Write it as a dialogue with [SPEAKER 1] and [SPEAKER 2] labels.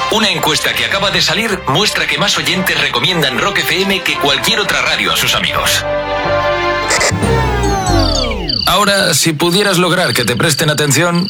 [SPEAKER 1] Una encuesta que acaba de salir muestra que más oyentes recomiendan Rock FM que cualquier otra radio a sus amigos. Ahora, si pudieras lograr que te presten atención,